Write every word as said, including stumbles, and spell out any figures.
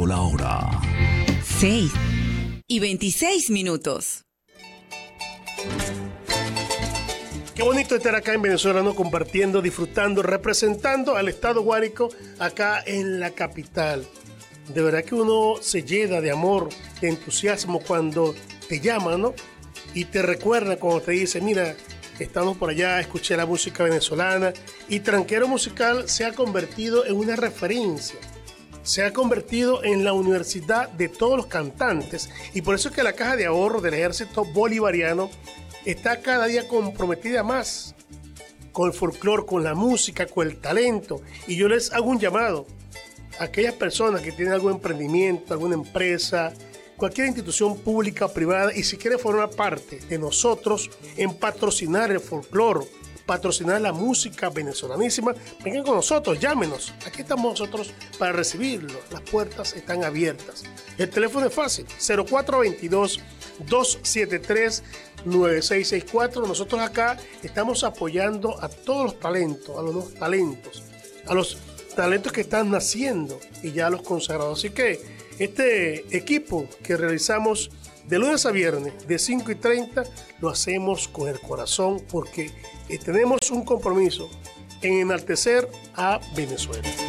llegó la hora. Seis y veintiséis minutos. Qué bonito estar acá en Venezuela, ¿no? Compartiendo, disfrutando, representando al estado Guárico acá en la capital. De verdad que uno se llena de amor, de entusiasmo cuando te llama, ¿no? Y te recuerda cuando te dice, mira, estamos por allá, escuché la música venezolana. Y Tranquero Musical se ha convertido en una referencia. Se ha convertido en la universidad de todos los cantantes. Y por eso es que la Caja de Ahorro del Ejército Bolivariano está cada día comprometida más con el folclore, con la música, con el talento. Y yo les hago un llamado a aquellas personas que tienen algún emprendimiento, alguna empresa, cualquier institución pública o privada, y si quiere formar parte de nosotros en patrocinar el folclore, patrocinar la música venezolanísima, vengan con nosotros, llámenos. Aquí estamos nosotros para recibirlo. Las puertas están abiertas. El teléfono es fácil, cero cuatro dos dos, dos siete tres, nueve seis seis cuatro. Nosotros acá estamos apoyando a todos los talentos, a los nuevos talentos, a los talentos que están naciendo y ya los consagrados. Así que este equipo que realizamos de lunes a viernes, de cinco y treinta, lo hacemos con el corazón porque tenemos un compromiso en enaltecer a Venezuela.